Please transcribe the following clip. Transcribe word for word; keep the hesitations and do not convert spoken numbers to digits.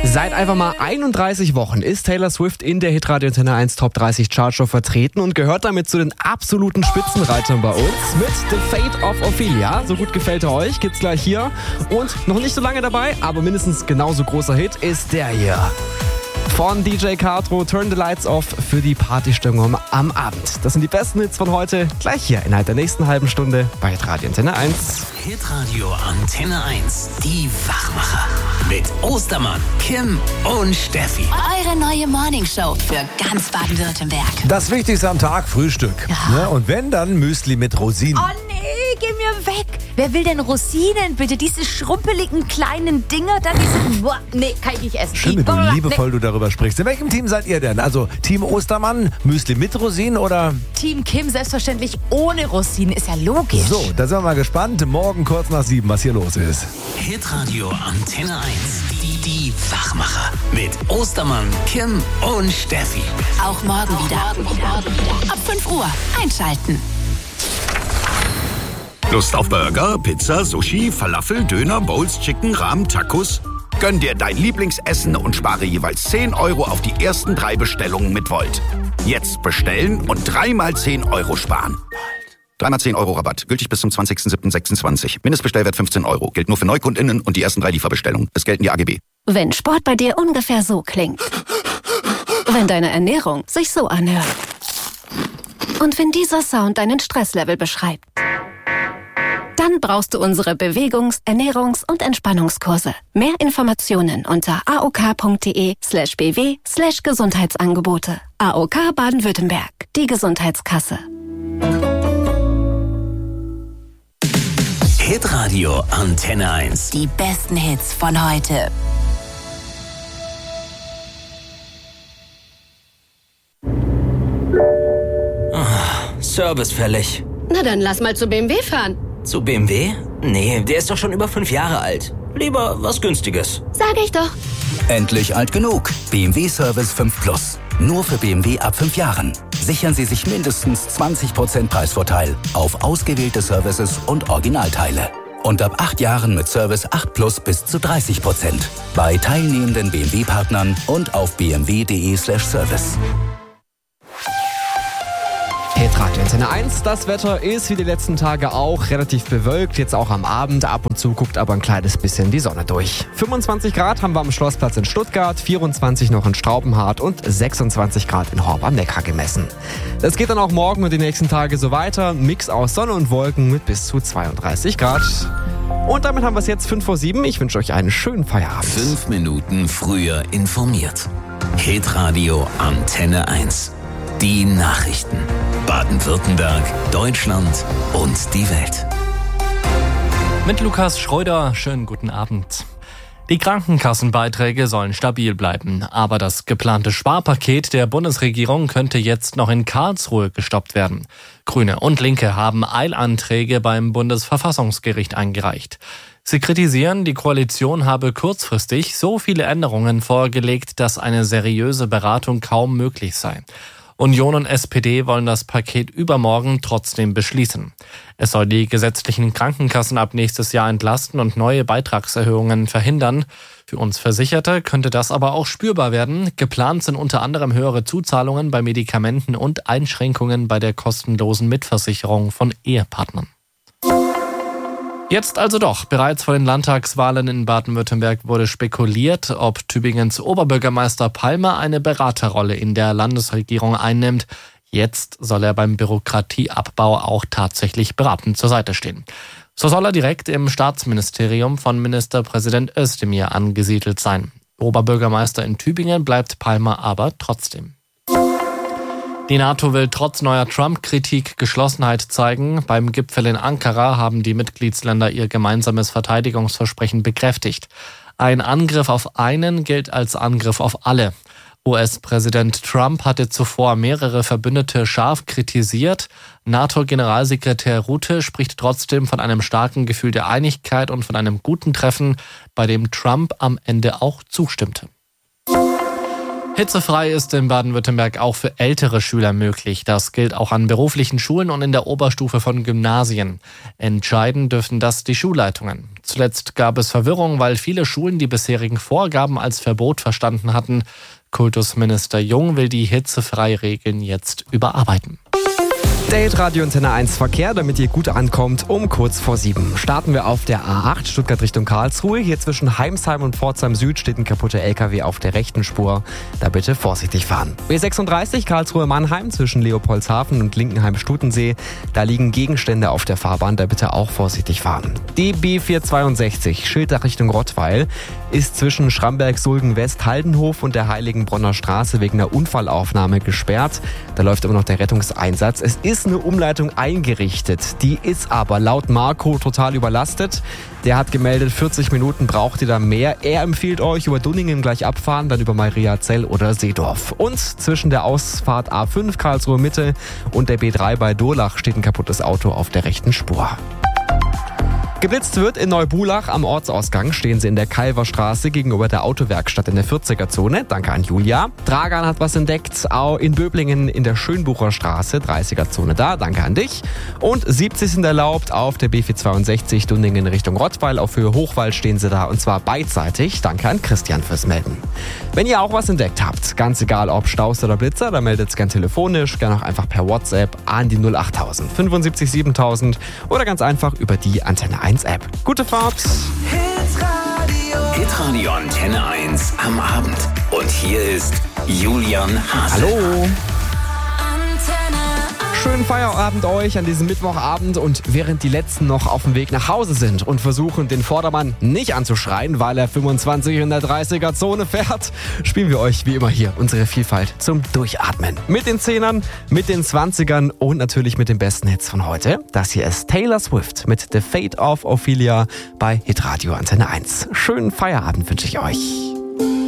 Seit einfach mal einunddreißig Wochen ist Taylor Swift in der Hitradio Antenne eins Top dreißig Chartshow vertreten und gehört damit zu den absoluten Spitzenreitern bei uns mit The Fate of Ophelia. So gut gefällt er euch, gibt's gleich hier. Und noch nicht so lange dabei, aber mindestens genauso großer Hit ist der hier. Von D J Cartro, Turn the Lights Off für die Partystimmung am Abend. Das sind die besten Hits von heute, gleich hier innerhalb der nächsten halben Stunde bei Hitradio Antenne eins. Hitradio Antenne eins, die Wachmacher. Mit Ostermann, Kim und Steffi. Eure neue Morningshow für ganz Baden-Württemberg. Das Wichtigste am Tag, Frühstück. Ja. Ne? Und wenn, dann Müsli mit Rosinen. Oh nee, geh mir weg. Wer will denn Rosinen, bitte? Diese schrumpeligen kleinen Dinger da, diese... Boah, nee, kann ich nicht essen. Schön, wie Boah, liebevoll du darüber sprichst. In welchem Team seid ihr denn? Also Team Ostermann, Müsli mit Rosinen oder... Team Kim selbstverständlich ohne Rosinen, ist ja logisch. So, da sind wir mal gespannt. Morgen kurz nach sieben, was hier los ist. Hitradio Antenne eins, die, die Wachmacher. Mit Ostermann, Kim und Steffi. Auch morgen wieder. Ab fünf Uhr einschalten. Lust auf Burger, Pizza, Sushi, Falafel, Döner, Bowls, Chicken, Rahmen, Tacos? Gönn dir dein Lieblingsessen und spare jeweils zehn Euro auf die ersten drei Bestellungen mit Volt. Jetzt bestellen und dreimal zehn Euro sparen. Dreimal zehn Euro Rabatt. Gültig bis zum zwanzigster siebter sechsundzwanzig. Mindestbestellwert fünfzehn Euro. Gilt nur für NeukundInnen und die ersten drei Lieferbestellungen. Es gelten die A G B. Wenn Sport bei dir ungefähr so klingt. Wenn deine Ernährung sich so anhört. Und wenn dieser Sound deinen Stresslevel beschreibt. Dann brauchst du unsere Bewegungs-, Ernährungs- und Entspannungskurse. Mehr Informationen unter aok.de slash bw slash Gesundheitsangebote. A O K Baden-Württemberg, die Gesundheitskasse. Hitradio Antenne eins. Die besten Hits von heute. Service fällig. Na dann lass mal zu B M W fahren. Zu B M W? Nee, der ist doch schon über fünf Jahre alt. Lieber was Günstiges. Sag ich doch. Endlich alt genug. B M W Service fünf Plus. Nur für B M W ab fünf Jahren. Sichern Sie sich mindestens zwanzig Prozent Preisvorteil auf ausgewählte Services und Originalteile. Und ab acht Jahren mit Service acht Plus bis zu dreißig Prozent. Bei teilnehmenden B M W-Partnern und auf b m w punkt d e slash service. Hitradio Antenne eins, das Wetter ist wie die letzten Tage auch relativ bewölkt, jetzt auch am Abend. Ab und zu guckt aber ein kleines bisschen die Sonne durch. fünfundzwanzig Grad haben wir am Schlossplatz in Stuttgart, vierundzwanzig noch in Straubenhardt und sechsundzwanzig Grad in Horb am Neckar gemessen. Das geht dann auch morgen und die nächsten Tage so weiter. Ein Mix aus Sonne und Wolken mit bis zu zweiunddreißig Grad. Und damit haben wir es jetzt fünf vor sieben. Ich wünsche euch einen schönen Feierabend. Fünf Minuten früher informiert. Hitradio Antenne eins. Die Nachrichten. Baden-Württemberg, Deutschland und die Welt. Mit Lukas Schröder, schönen guten Abend. Die Krankenkassenbeiträge sollen stabil bleiben, aber das geplante Sparpaket der Bundesregierung könnte jetzt noch in Karlsruhe gestoppt werden. Grüne und Linke haben Eilanträge beim Bundesverfassungsgericht eingereicht. Sie kritisieren, die Koalition habe kurzfristig so viele Änderungen vorgelegt, dass eine seriöse Beratung kaum möglich sei. Union und S P D wollen das Paket übermorgen trotzdem beschließen. Es soll die gesetzlichen Krankenkassen ab nächstes Jahr entlasten und neue Beitragserhöhungen verhindern. Für uns Versicherte könnte das aber auch spürbar werden. Geplant sind unter anderem höhere Zuzahlungen bei Medikamenten und Einschränkungen bei der kostenlosen Mitversicherung von Ehepartnern. Jetzt also doch. Bereits vor den Landtagswahlen in Baden-Württemberg wurde spekuliert, ob Tübingens Oberbürgermeister Palmer eine Beraterrolle in der Landesregierung einnimmt. Jetzt soll er beim Bürokratieabbau auch tatsächlich beratend zur Seite stehen. So soll er direkt im Staatsministerium von Ministerpräsident Özdemir angesiedelt sein. Oberbürgermeister in Tübingen bleibt Palmer aber trotzdem. Die NATO will trotz neuer Trump-Kritik Geschlossenheit zeigen. Beim Gipfel in Ankara haben die Mitgliedsländer ihr gemeinsames Verteidigungsversprechen bekräftigt. Ein Angriff auf einen gilt als Angriff auf alle. U S-Präsident Trump hatte zuvor mehrere Verbündete scharf kritisiert. NATO-Generalsekretär Rutte spricht trotzdem von einem starken Gefühl der Einigkeit und von einem guten Treffen, bei dem Trump am Ende auch zustimmte. Hitzefrei ist in Baden-Württemberg auch für ältere Schüler möglich. Das gilt auch an beruflichen Schulen und in der Oberstufe von Gymnasien. Entscheiden dürfen das die Schulleitungen. Zuletzt gab es Verwirrung, weil viele Schulen die bisherigen Vorgaben als Verbot verstanden hatten. Kultusminister Jung will die Hitzefrei-Regeln jetzt überarbeiten. Der Hitradio Antenne eins Verkehr, damit ihr gut ankommt, um kurz vor sieben. Starten wir auf der A acht, Stuttgart Richtung Karlsruhe. Hier zwischen Heimsheim und Pforzheim Süd steht ein kaputter L K W auf der rechten Spur. Da bitte vorsichtig fahren. B sechsunddreißig, Karlsruhe-Mannheim zwischen Leopoldshafen und Linkenheim-Stutensee. Da liegen Gegenstände auf der Fahrbahn, da bitte auch vorsichtig fahren. Die B vierhundertzweiundsechzig, Schiltach Richtung Rottweil, ist zwischen Schramberg-Sulgen-West-Haldenhof und der Heiligenbronner Straße wegen einer Unfallaufnahme gesperrt. Da läuft immer noch der Rettungseinsatz. Es ist eine Umleitung eingerichtet. Die ist aber laut Marco total überlastet. Der hat gemeldet, vierzig Minuten braucht ihr da mehr. Er empfiehlt euch über Dunningen gleich abfahren, dann über Mariazell oder Seedorf. Und zwischen der Ausfahrt A fünf Karlsruhe Mitte und der B drei bei Durlach steht ein kaputtes Auto auf der rechten Spur. Geblitzt wird in Neubulach am Ortsausgang, stehen sie in der Kalverstraße gegenüber der Autowerkstatt in der vierziger-Zone. Danke an Julia. Dragan hat was entdeckt, auch in Böblingen in der Schönbucher Straße, dreißiger-Zone da. Danke an dich. Und siebzig sind erlaubt auf der B vierhundertzweiundsechzig Dundingen Richtung Rottweil. Auf Höhe Hochwald stehen sie da und zwar beidseitig. Danke an Christian fürs Melden. Wenn ihr auch was entdeckt habt, ganz egal ob Staus oder Blitzer, dann meldet es gern telefonisch, gern auch einfach per WhatsApp an die null achttausend fünfundsiebzig siebentausend oder ganz einfach über die Antenne eins App. Gute Fahrt! Hitradio. Hitradio Antenne eins am Abend. Und hier ist Julian Hase. Hallo! Schönen Feierabend euch an diesem Mittwochabend und während die Letzten noch auf dem Weg nach Hause sind und versuchen, den Vordermann nicht anzuschreien, weil er fünfundzwanzig in der dreißiger-Zone fährt, spielen wir euch wie immer hier unsere Vielfalt zum Durchatmen. Mit den Zehnern, mit den Zwanzigern und natürlich mit den besten Hits von heute. Das hier ist Taylor Swift mit The Fate of Ophelia bei Hitradio Antenne eins. Schönen Feierabend wünsche ich euch.